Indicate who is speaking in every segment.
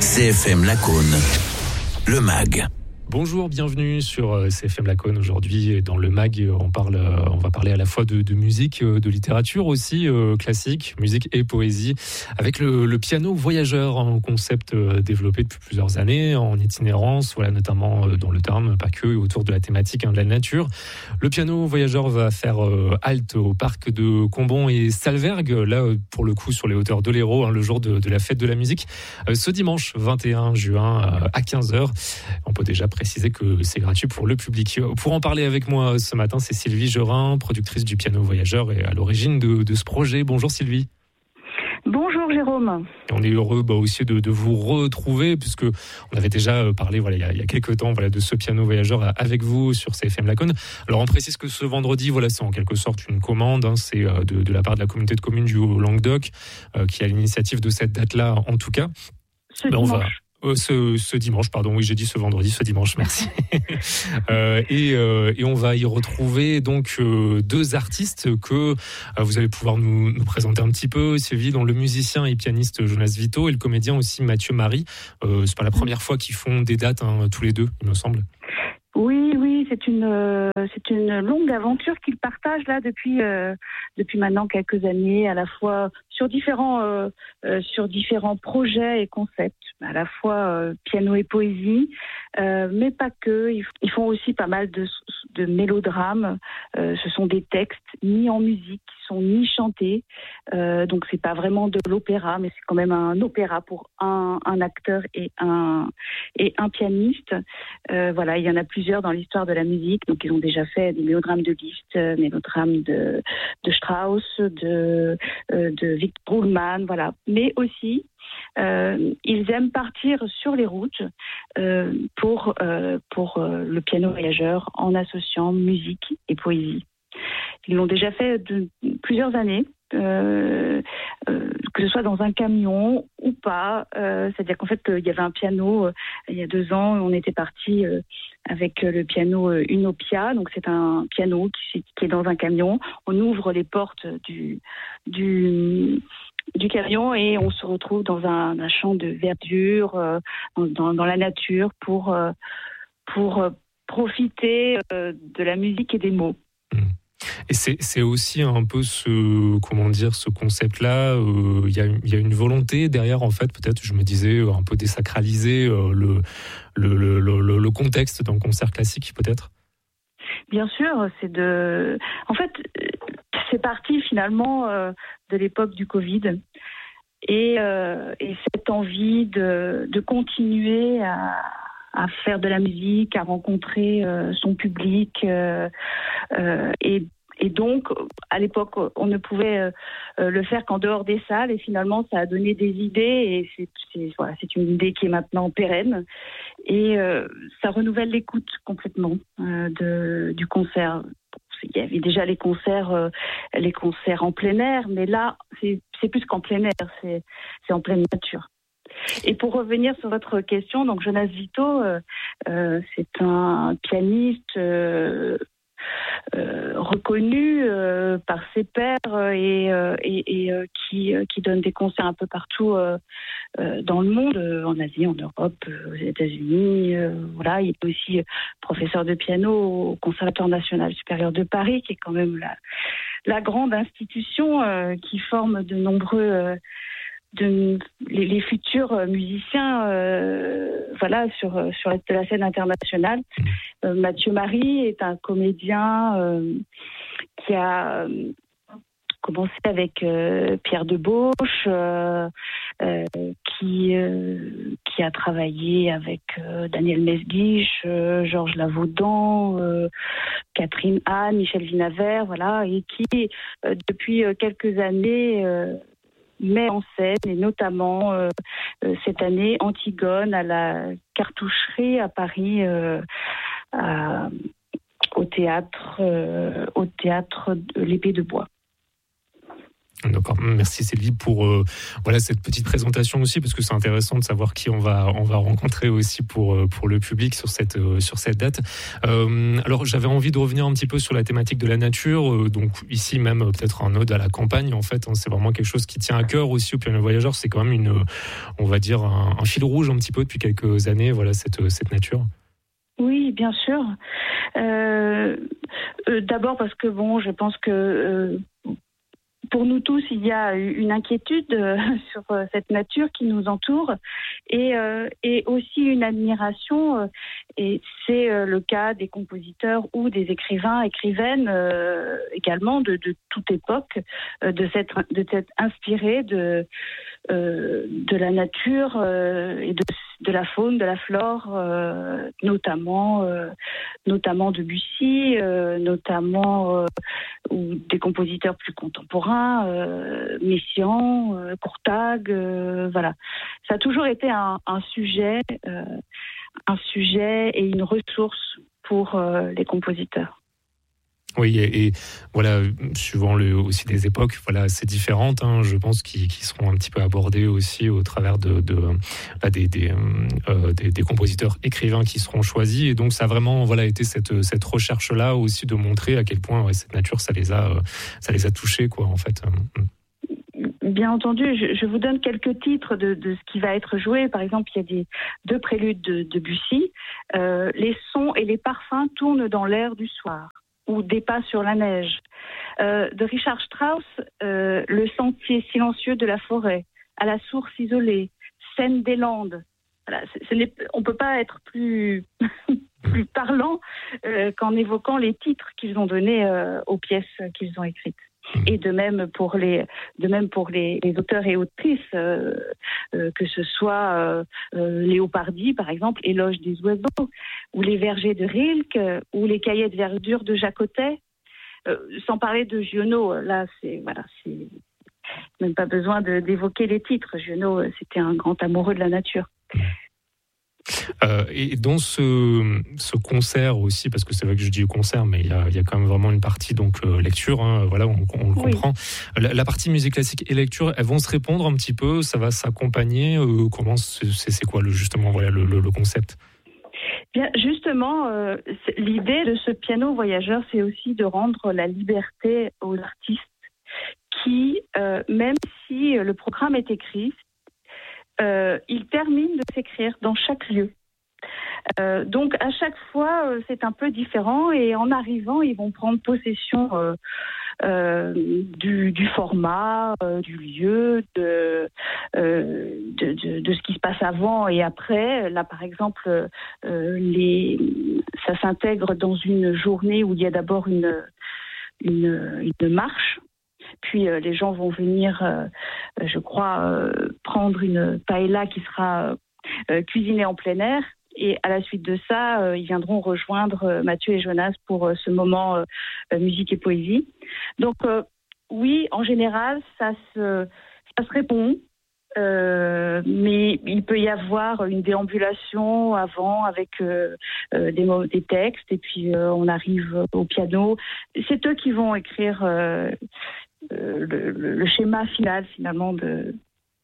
Speaker 1: CFM Lacaune, le MAG.
Speaker 2: Bonjour, bienvenue sur CFM Lacaune. Aujourd'hui, dans le MAG, on va parler à la fois de musique, de littérature aussi, classique, musique et poésie, avec le piano voyageur, un concept développé depuis plusieurs années, en itinérance, voilà, notamment dans le Tarn, pas que, autour de la thématique de la nature. Le piano voyageur va faire halte au parc de Combon et Salvergue, là, pour le coup, sur les hauteurs de l'Hérault, le jour de la fête de la musique, ce dimanche 21 juin à 15h. On peut déjà préciser que c'est gratuit pour le public. Pour en parler avec moi ce matin, c'est Sylvie Gerin, productrice du Piano Voyageur et à l'origine de ce projet. Bonjour Sylvie.
Speaker 3: Bonjour Jérôme.
Speaker 2: Et on est heureux aussi de vous retrouver, puisque on avait déjà parlé il y a quelques temps de ce Piano Voyageur avec vous sur CFM Lacaune. Alors on précise que ce vendredi, c'est en quelque sorte une commande, c'est de la part de la communauté de communes du Languedoc qui a l'initiative de cette date-là en tout cas. Ce dimanche, pardon, oui, j'ai dit ce vendredi, ce dimanche, merci. Et on va y retrouver donc deux artistes que vous allez pouvoir nous présenter un petit peu, Sylvie, dont le musicien et pianiste Jonas Vito et le comédien aussi Mathieu Marie. C'est pas la première fois qu'ils font des dates, tous les deux, il me semble.
Speaker 3: Oui, c'est une longue aventure qu'ils partagent là depuis maintenant quelques années, à la fois sur différents projets et concepts, à la fois piano et poésie, mais pas que. Ils font aussi pas mal de mélodrames. Ce sont des textes ni en musique, qui sont ni chantés, donc c'est pas vraiment de l'opéra, mais c'est quand même un opéra pour un acteur et un pianiste. Voilà, il y en a plusieurs dans l'histoire de la musique. Donc ils ont déjà fait des mélodrames de Liszt, mélodrames de Strauss, de Victor Ullmann, voilà. Mais aussi ils aiment partir sur les routes pour le piano voyageur en associant musique et poésie. Ils l'ont déjà fait plusieurs années. Que ce soit dans un camion ou pas, c'est-à-dire qu'en fait il y avait un piano il y a 2 ans, on était parti avec le piano Unopia, donc c'est un piano qui est dans un camion. On ouvre les portes du camion et on se retrouve dans un champ de verdure, dans la nature pour profiter de la musique et des mots.
Speaker 2: Et c'est aussi un peu ce concept-là. Il y a une volonté derrière, en fait, peut-être, je me disais, un peu désacraliser le contexte d'un concert classique, peut-être.
Speaker 3: Bien sûr, en fait, c'est parti finalement de l'époque du Covid et cette envie de continuer à faire de la musique, à rencontrer son public et donc, à l'époque, on ne pouvait le faire qu'en dehors des salles. Et finalement, ça a donné des idées. Et c'est une idée qui est maintenant pérenne. Et ça renouvelle l'écoute complètement du concert. Il y avait déjà les concerts en plein air. Mais là, c'est plus qu'en plein air. C'est en pleine nature. Et pour revenir sur votre question, donc Jonas Vito, c'est un pianiste reconnu par ses pairs et qui donne des concerts un peu partout dans le monde, en Asie, en Europe, aux États-Unis. Voilà, il est aussi professeur de piano au Conservatoire national supérieur de Paris, qui est quand même la grande institution qui forme de nombreux les futurs musiciens sur la scène internationale. Mathieu Marie est un comédien qui a commencé avec Pierre Debauche, qui a travaillé avec Daniel Mesguich, Georges Lavaudan, Catherine Anne, Michel Vinavert, voilà, et qui depuis quelques années met en scène, et notamment cette année Antigone à la Cartoucherie à Paris, au théâtre de l'Épée de Bois.
Speaker 2: D'accord. Merci Sylvie pour cette petite présentation aussi, parce que c'est intéressant de savoir qui on va rencontrer aussi pour le public sur cette date. Alors j'avais envie de revenir un petit peu sur la thématique de la nature, donc ici même peut-être un ode à la campagne en fait, c'est vraiment quelque chose qui tient à cœur aussi au Piano Voyageur, c'est quand même on va dire un fil rouge un petit peu depuis quelques années, voilà cette nature.
Speaker 3: Oui, bien sûr. D'abord parce que je pense que pour nous tous, il y a une inquiétude sur cette nature qui nous entoure et aussi une admiration. Et c'est le cas des compositeurs ou des écrivaines également de toute époque, de s'être inspirés de la nature et de la faune, de la flore, notamment Debussy, notamment ou des compositeurs plus contemporains, Messiaen, Courtag, voilà. Ça a toujours été un sujet et une ressource pour les compositeurs.
Speaker 2: Oui, et voilà, suivant aussi des époques, voilà, c'est différentes, je pense, qui seront un petit peu abordées aussi au travers des compositeurs écrivains qui seront choisis. Et donc, ça a vraiment, été cette recherche-là aussi de montrer à quel point cette nature, ça les a touchés, quoi, en fait.
Speaker 3: Bien entendu, je vous donne quelques titres de ce qui va être joué. Par exemple, il y a deux préludes de Debussy. Les sons et les parfums tournent dans l'air du soir, ou des pas sur la neige. De Richard Strauss, le sentier silencieux de la forêt, à la source isolée, scène des Landes. Voilà, on ne peut pas être plus parlant qu'en évoquant les titres qu'ils ont donnés aux pièces qu'ils ont écrites. Et de même pour les auteurs et autrices, que ce soit Léopardi, par exemple, Éloge des oiseaux, ou Les Vergers de Rilke, ou Les Cahiers de verdure de Jacotet, sans parler de Giono. Là, c'est même pas besoin d'évoquer les titres. Giono, c'était un grand amoureux de la nature.
Speaker 2: Et dans ce concert aussi, parce que c'est vrai que je dis concert, mais il y a quand même vraiment une partie lecture, voilà, on le comprend. La partie musique classique et lecture, elles vont se répondre un petit peu, ça va s'accompagner. Comment c'est quoi le concept?
Speaker 3: Bien, justement, l'idée de ce piano voyageur, c'est aussi de rendre la liberté aux artistes qui, même si le programme est écrit, ils terminent de s'écrire dans chaque lieu. Donc à chaque fois, c'est un peu différent, et en arrivant, ils vont prendre possession du format, du lieu, de ce qui se passe avant et après. Là, par exemple, ça s'intègre dans une journée où il y a d'abord une marche. Puis les gens vont venir, je crois, prendre une paella qui sera cuisinée en plein air. Et à la suite de ça, ils viendront rejoindre Mathieu et Jonas pour ce moment musique et poésie. Donc oui, en général, ça se répond. Mais il peut y avoir une déambulation avant avec des textes, et puis on arrive au piano. C'est eux qui vont écrire le schéma final finalement de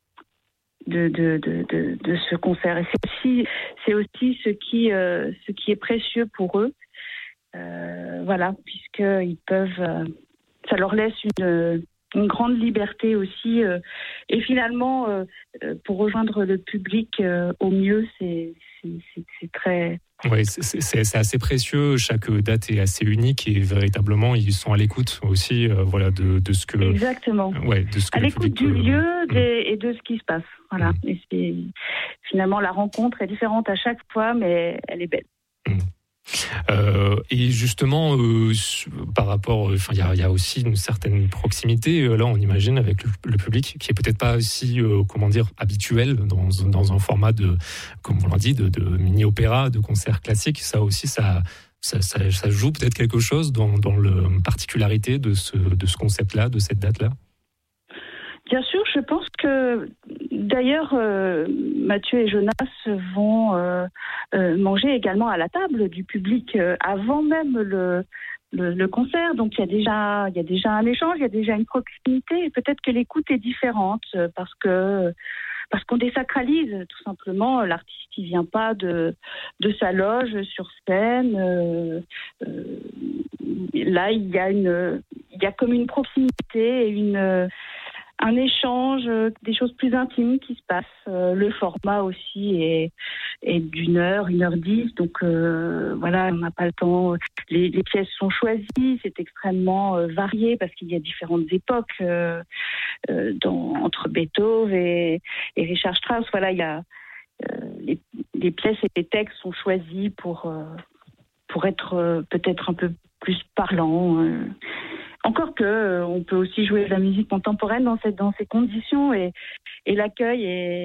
Speaker 3: ce concert. Et c'est aussi ce qui est précieux pour eux, voilà, puisqu'ils peuvent, ça leur laisse une grande liberté aussi, et finalement pour rejoindre le public au mieux, c'est très...
Speaker 2: Oui, c'est assez précieux. Chaque date est assez unique, et véritablement ils sont à l'écoute aussi, de ce que...
Speaker 3: Exactement.
Speaker 2: De ce que
Speaker 3: à l'écoute du lieu et de ce qui se passe. Voilà. Et finalement, la rencontre est différente à chaque fois, mais elle est belle.
Speaker 2: Et justement, par rapport, il y a aussi une certaine proximité. Là, on imagine avec le public, qui est peut-être pas aussi, habituel dans un format comme on l'a dit, de mini-opéra, de concert classique. Ça aussi, ça joue peut-être quelque chose dans la particularité de ce concept-là, de cette date-là.
Speaker 3: Bien sûr, je pense que d'ailleurs Mathieu et Jonas vont manger également à la table du public avant même le concert. Donc il y a déjà un échange, il y a déjà une proximité. Et peut-être que l'écoute est différente parce qu'on désacralise tout simplement. L'artiste, il vient pas de sa loge sur scène. Là, il y a comme une proximité et un échange, des choses plus intimes qui se passent. Le format aussi est d'une heure, 1h10. Donc voilà, on n'a pas le temps. Les pièces sont choisies, c'est extrêmement varié parce qu'il y a différentes époques entre Beethoven et Richard Strauss. Voilà, il y a les pièces et les textes sont choisis pour être peut-être un peu plus parlants. Encore que on peut aussi jouer de la musique contemporaine dans ces conditions et l'accueil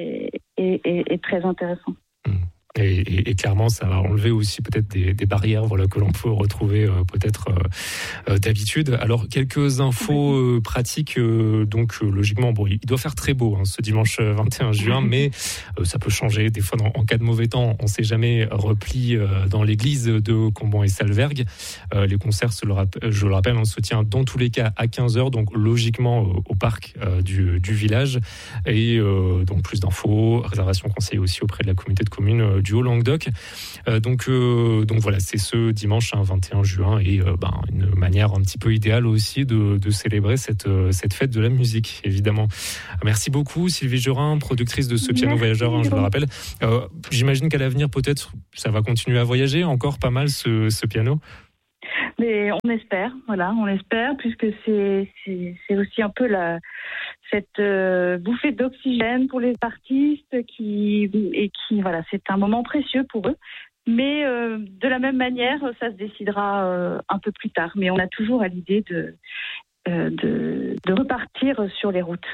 Speaker 3: est très intéressant.
Speaker 2: Et clairement, ça va enlever aussi peut-être des barrières, voilà, que l'on peut retrouver peut-être d'habitude. Alors, quelques infos pratiques. Donc, logiquement, bon, il doit faire très beau ce dimanche 21 juin, mais ça peut changer. Des fois, en cas de mauvais temps, on ne sait jamais. Repli dans l'église de Combon et Salvergue. Les concerts, je le rappelle, on se tient dans tous les cas à 15h, donc logiquement au parc du village. Et donc, plus d'infos, réservation conseillée aussi auprès de la communauté de communes du Haut-Languedoc. Donc voilà, c'est ce dimanche 21 juin et une manière un petit peu idéale aussi de célébrer cette fête de la musique, évidemment. Merci beaucoup Sylvie Gerin, productrice de ce piano voyageur, je le rappelle. J'imagine qu'à l'avenir, peut-être, ça va continuer à voyager encore pas mal ce piano.
Speaker 3: Mais on espère, puisque c'est aussi un peu cette bouffée d'oxygène pour les artistes qui voilà, c'est un moment précieux pour eux. Mais de la même manière, ça se décidera un peu plus tard. Mais on a toujours à l'idée de repartir sur les routes.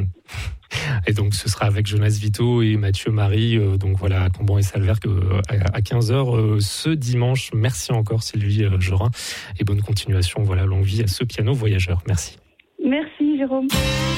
Speaker 2: Et donc ce sera avec Jonas Vito et Mathieu Marie, donc voilà, à Combon et Salvergue à 15h ce dimanche. Merci encore Sylvie Gerin et bonne continuation, voilà, longue vie à ce piano voyageur. Merci.
Speaker 3: Merci Jérôme.